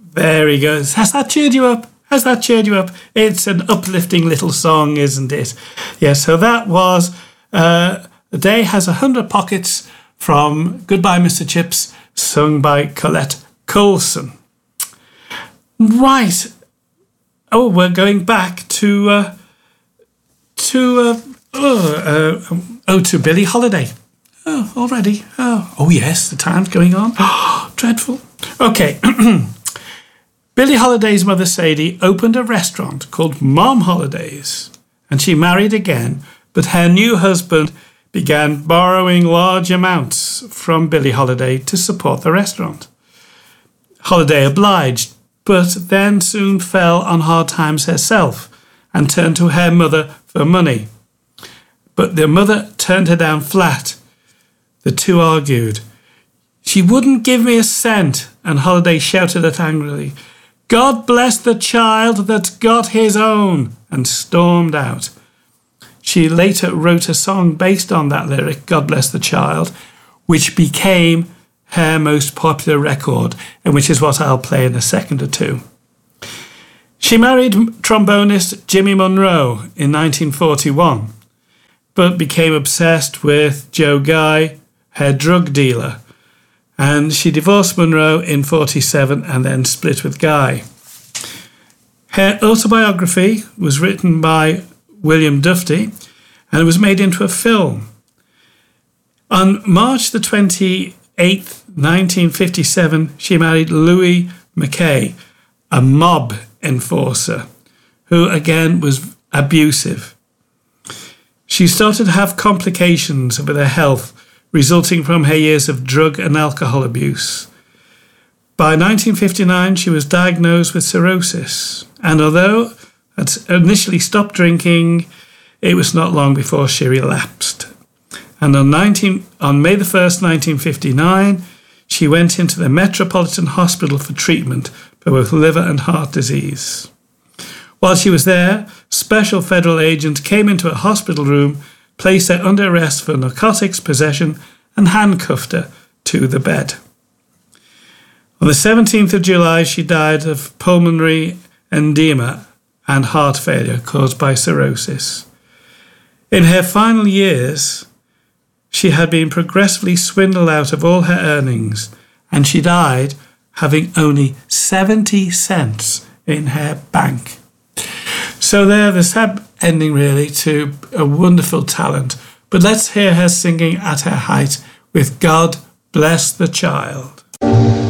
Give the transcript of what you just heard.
There he goes. Has that cheered you up? Has that cheered you up? It's an uplifting little song, isn't it? Yeah, so that was The Day Has 100 Pockets from Goodbye Mr. Chips, sung by Colette Colson. Right. Oh, we're going back to Billie Holiday. Oh, already. Oh, yes, the time's going on. Oh, dreadful. Okay. Billie Holiday's mother, Sadie, opened a restaurant called Mom Holidays, and she married again, but her new husband began borrowing large amounts from Billie Holiday to support the restaurant. Holiday obliged, but then soon fell on hard times herself and turned to her mother for money. But the mother turned her down flat. The two argued. She wouldn't give me a cent, and Holiday shouted at angrily, "God bless the child that's got his own," and stormed out. She later wrote a song based on that lyric, "God Bless the Child," which became her most popular record, and which is what I'll play in a second or two. She married trombonist Jimmy Monroe in 1941, but became obsessed with Joe Guy, her drug dealer, and she divorced Monroe in 1947 and then split with Guy. Her autobiography was written by William Dufty and it was made into a film. On March the 28th, 1957, she married Louis McKay, a mob enforcer, who again was abusive. She started to have complications with her health, resulting from her years of drug and alcohol abuse. By 1959, she was diagnosed with cirrhosis, and although had initially stopped drinking, it was not long before she relapsed. And on May the 1st, 1959, she went into the Metropolitan Hospital for treatment for both liver and heart disease. While she was there, special federal agents came into a hospital room, placed her under arrest for narcotics possession, and handcuffed her to the bed. On the 17th of July, she died of pulmonary edema and heart failure caused by cirrhosis. In her final years, she had been progressively swindled out of all her earnings, and she died having only 70 cents in her bank. So there, the sad ending really to a wonderful talent. But let's hear her singing at her height with God Bless the Child.